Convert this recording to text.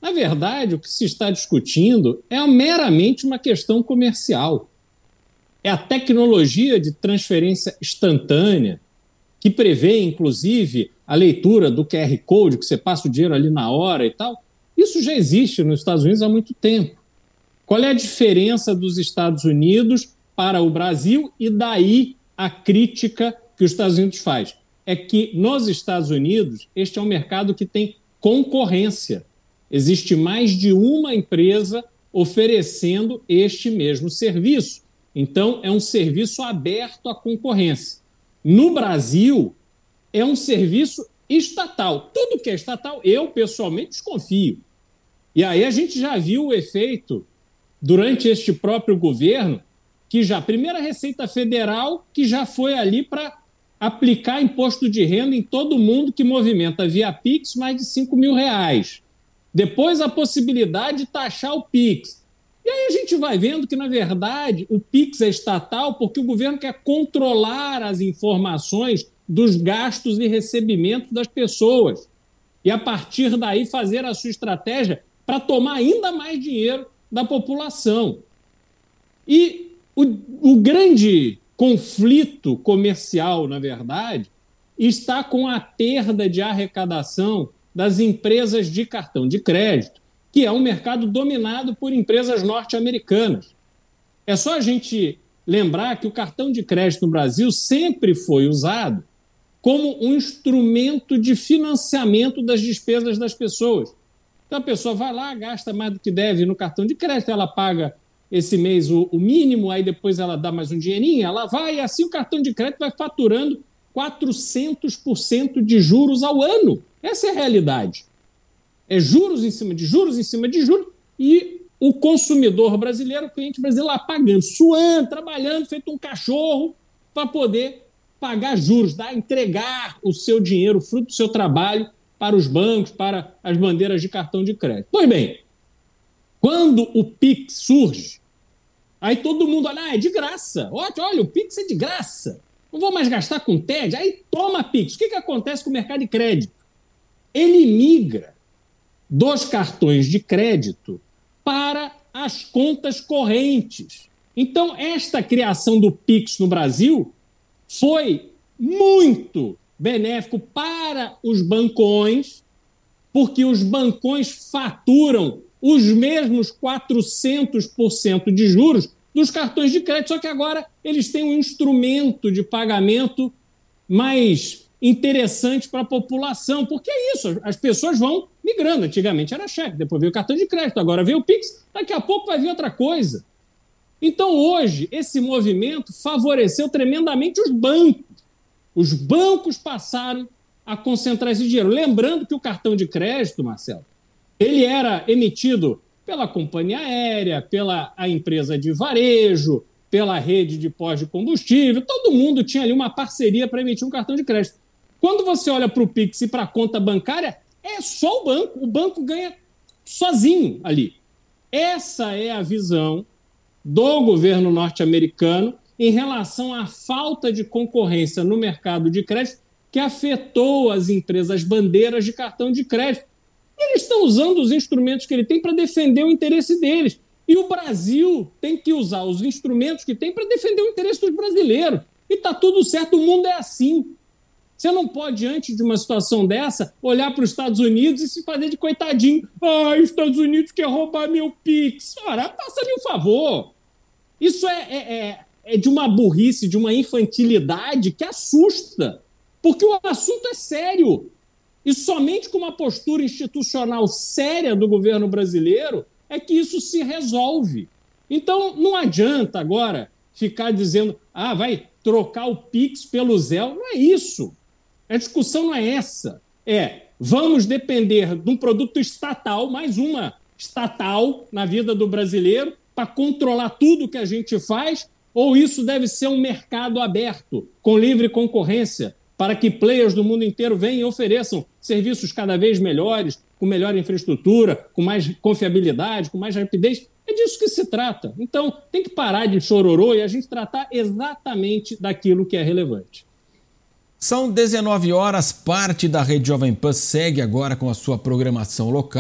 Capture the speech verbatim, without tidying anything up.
Na verdade, o que se está discutindo é meramente uma questão comercial. É a tecnologia de transferência instantânea, que prevê, inclusive, a leitura do Q R Code, que você passa o dinheiro ali na hora e tal. Isso já existe nos Estados Unidos há muito tempo. Qual é a diferença dos Estados Unidos para o Brasil e daí a crítica que os Estados Unidos faz? É que nos Estados Unidos este é um mercado que tem concorrência. Existe mais de uma empresa oferecendo este mesmo serviço. Então, é um serviço aberto à concorrência. No Brasil, é um serviço estatal. Tudo que é estatal, eu pessoalmente desconfio. E aí a gente já viu o efeito durante este próprio governo, que já, primeiro a Receita Federal, que já foi ali para aplicar imposto de renda em todo mundo que movimenta via Pix mais de cinco mil reais. Depois a possibilidade de taxar o Pix. E aí a gente vai vendo que, na verdade, o Pix é estatal porque o governo quer controlar as informações dos gastos e recebimentos das pessoas. E, a partir daí, fazer a sua estratégia para tomar ainda mais dinheiro da população. E o, o grande conflito comercial, na verdade, está com a perda de arrecadação das empresas de cartão de crédito, que é um mercado dominado por empresas norte-americanas. É só a gente lembrar que o cartão de crédito no Brasil sempre foi usado como um instrumento de financiamento das despesas das pessoas. Então a pessoa vai lá, gasta mais do que deve no cartão de crédito, ela paga esse mês o, o mínimo, aí depois ela dá mais um dinheirinho, ela vai, e assim o cartão de crédito vai faturando quatrocentos por cento de juros ao ano. Essa é a realidade. É juros em cima de juros em cima de juros e o consumidor brasileiro, o cliente brasileiro lá pagando, suando, trabalhando, feito um cachorro para poder pagar juros, tá? Entregar o seu dinheiro, fruto do seu trabalho, para os bancos, para as bandeiras de cartão de crédito. Pois bem, quando o Pix surge, aí todo mundo olha, ah, é de graça. Olha, o Pix é de graça. Não vou mais gastar com T E D. Aí toma Pix. O que, que acontece com o mercado de crédito? Ele migra dos cartões de crédito para as contas correntes. Então, esta criação do Pix no Brasil foi muito benéfico para os bancões, porque os bancões faturam os mesmos quatrocentos por cento de juros dos cartões de crédito, só que agora eles têm um instrumento de pagamento mais interessante para a população, porque é isso, as pessoas vão migrando. Antigamente era cheque, depois veio o cartão de crédito, agora veio o Pix, daqui a pouco vai vir outra coisa. Então, hoje, esse movimento favoreceu tremendamente os bancos. Os bancos passaram a concentrar esse dinheiro. Lembrando que o cartão de crédito, Marcelo, ele era emitido pela companhia aérea, pela a empresa de varejo, pela rede de pós de combustível. Todo mundo tinha ali uma parceria para emitir um cartão de crédito. Quando você olha para o Pix e para a conta bancária, é só o banco. O banco ganha sozinho ali. Essa é a visão do governo norte-americano em relação à falta de concorrência no mercado de crédito que afetou as empresas bandeiras de cartão de crédito. Eles estão usando os instrumentos que ele tem para defender o interesse deles. E o Brasil tem que usar os instrumentos que tem para defender o interesse dos brasileiros. E está tudo certo, o mundo é assim. Você não pode, diante de uma situação dessa, olhar para os Estados Unidos e se fazer de coitadinho. Ah, os Estados Unidos quer roubar meu Pix. Ora, passa-lhe um favor. Isso é, é, é, é de uma burrice, de uma infantilidade que assusta. Porque o assunto é sério. E somente com uma postura institucional séria do governo brasileiro é que isso se resolve. Então, não adianta agora ficar dizendo, ah, vai trocar o Pix pelo Zelle. Não é isso. A discussão não é essa. É, vamos depender de um produto estatal, mais uma estatal na vida do brasileiro, para controlar tudo que a gente faz, ou isso deve ser um mercado aberto, com livre concorrência, para que players do mundo inteiro venham e ofereçam serviços cada vez melhores, com melhor infraestrutura, com mais confiabilidade, com mais rapidez. É disso que se trata. Então, tem que parar de chororô e a gente tratar exatamente daquilo que é relevante. São dezenove horas, parte da Rede Jovem Pan segue agora com a sua programação local.